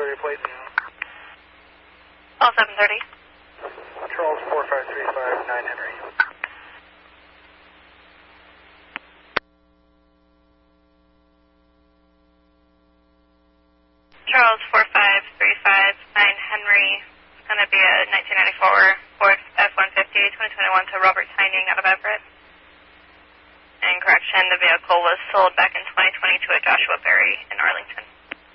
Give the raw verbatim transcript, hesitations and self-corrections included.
thirty plate. All seven thirty. Charles four five three five nine Henry. Charles four five three five nine Henry. It's going to be a nineteen ninety-four Ford F one fifty twenty twenty-one to Robert Tyning out of Everett. And correction, the vehicle was sold back in twenty twenty to a Joshua Berry in Arlington.